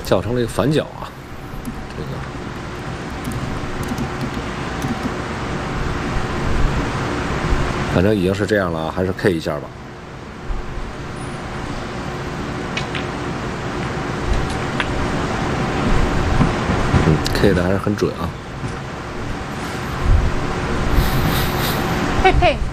校成了一个反角啊，这个。 反正已经是这样了啊，还是 K 一下吧。K 的还是很准啊。 佩佩。